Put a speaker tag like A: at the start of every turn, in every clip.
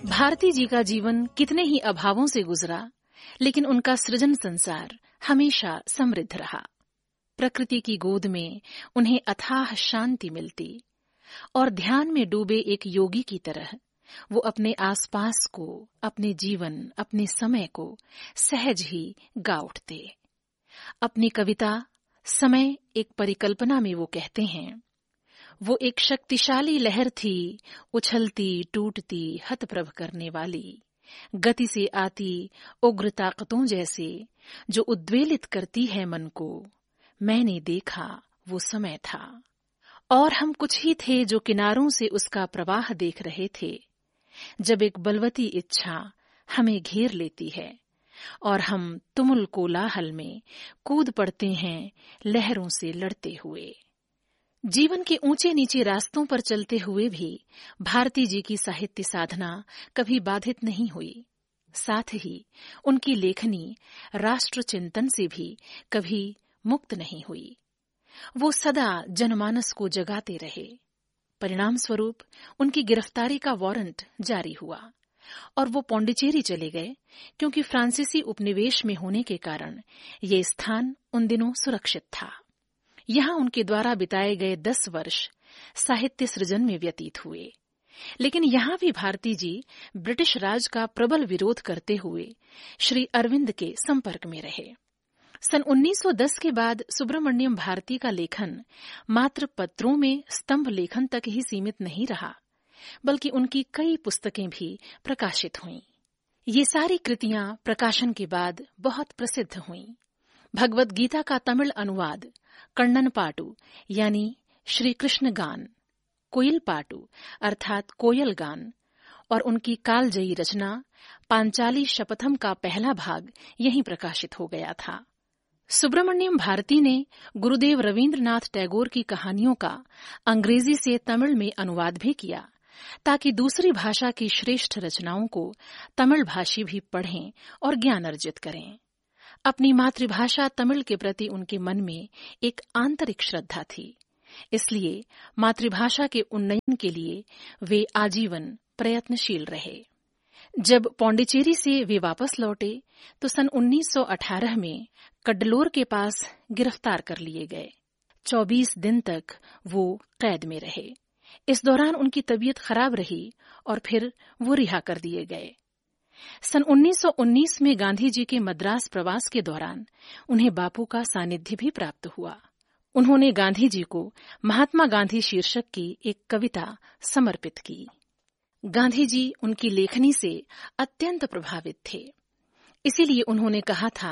A: भारती जी का जीवन कितने ही अभावों से गुजरा, लेकिन उनका सृजन संसार हमेशा समृद्ध रहा। प्रकृति की गोद में उन्हें अथाह शांति मिलती और ध्यान में डूबे एक योगी की तरह वो अपने आसपास को, अपने जीवन, अपने समय को सहज ही गा उठते। अपनी कविता समय एक परिकल्पना में वो कहते हैं, वो एक शक्तिशाली लहर थी, उछलती टूटती हतप्रभ करने वाली, गति से आती उग्र ताकतों जैसे, जो उद्वेलित करती है मन को। मैंने देखा वो समय था, और हम कुछ ही थे जो किनारों से उसका प्रवाह देख रहे थे, जब एक बलवती इच्छा हमें घेर लेती है और हम तुमुल कोलाहल में कूद पड़ते हैं लहरों से लड़ते हुए। जीवन के ऊंचे नीचे रास्तों पर चलते हुए भी भारती जी की साहित्य साधना कभी बाधित नहीं हुई। साथ ही उनकी लेखनी राष्ट्र चिंतन से भी कभी मुक्त नहीं हुई। वो सदा जनमानस को जगाते रहे। परिणाम स्वरूप उनकी गिरफ्तारी का वारंट जारी हुआ और वो पौंडीचेरी चले गए, क्योंकि फ्रांसीसी उपनिवेश में होने के कारण ये स्थान उन दिनों सुरक्षित था। यहाँ उनके द्वारा बिताए गए 10 वर्ष साहित्य सृजन में व्यतीत हुए, लेकिन यहाँ भी भारती जी ब्रिटिश राज का प्रबल विरोध करते हुए श्री अरविंद के संपर्क में रहे। सन 1910 के बाद सुब्रमण्यम भारती का लेखन मात्र पत्रों में स्तंभ लेखन तक ही सीमित नहीं रहा, बल्कि उनकी कई पुस्तकें भी प्रकाशित हुईं। ये सारी कृतियां प्रकाशन के बाद बहुत प्रसिद्ध हुईं। भगवद गीता का तमिल अनुवाद कण्णन पाटू यानी श्री कृष्ण गान, कोयल पाटू अर्थात कोयल गान, और उनकी कालजयी रचना पांचाली शपथम का पहला भाग यहीं प्रकाशित हो गया था। सुब्रमण्यम भारती ने गुरुदेव रवींद्रनाथ टैगोर की कहानियों का अंग्रेजी से तमिल में अनुवाद भी किया, ताकि दूसरी भाषा की श्रेष्ठ रचनाओं को तमिल भाषी भी पढ़ें और ज्ञान अर्जित करें। अपनी मातृभाषा तमिल के प्रति उनके मन में एक आंतरिक श्रद्धा थी, इसलिए मातृभाषा के उन्नयन के लिए वे आजीवन प्रयत्नशील रहे। जब पौंडीचेरी से वे वापस लौटे तो सन 1918 में कड्डलोर के पास गिरफ्तार कर लिए गए। 24 दिन तक वो कैद में रहे। इस दौरान उनकी तबीयत खराब रही और फिर वो रिहा कर दिए गए। सन 1919 में गांधी जी के मद्रास प्रवास के दौरान उन्हें बापू का सानिध्य भी प्राप्त हुआ। उन्होंने गांधी जी को महात्मा गांधी शीर्षक की एक कविता समर्पित की। गांधी जी उनकी लेखनी से अत्यंत प्रभावित थे, इसीलिए उन्होंने कहा था,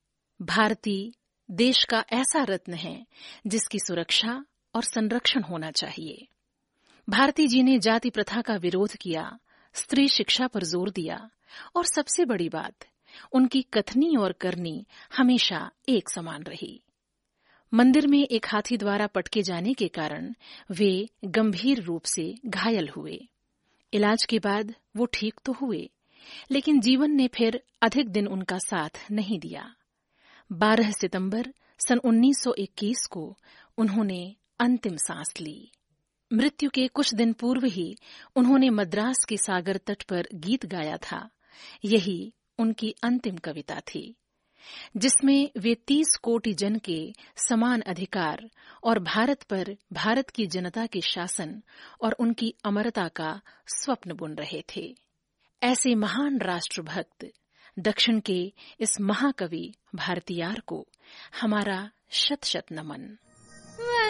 A: भारती देश का ऐसा रत्न है जिसकी सुरक्षा और संरक्षण होना चाहिए। भारती जी ने जाति प्रथा का विरोध किया, स्त्री शिक्षा पर जोर दिया, और सबसे बड़ी बात, उनकी कथनी और करनी हमेशा एक समान रही। मंदिर में एक हाथी द्वारा पटके जाने के कारण वे गंभीर रूप से घायल हुए। इलाज के बाद वो ठीक तो हुए, लेकिन जीवन ने फिर अधिक दिन उनका साथ नहीं दिया। 12 सितंबर सन 1921 को उन्होंने अंतिम सांस ली। मृत्यु के कुछ दिन पूर्व ही उन्होंने मद्रास के सागर तट पर गीत गाया था। यही उनकी अंतिम कविता थी, जिसमें वे 30 कोटि जन के समान अधिकार और भारत पर भारत की जनता के शासन और उनकी अमरता का स्वप्न बुन रहे थे। ऐसे महान राष्ट्रभक्त दक्षिण के इस महाकवि भारतीयार को हमारा शत शत नमन।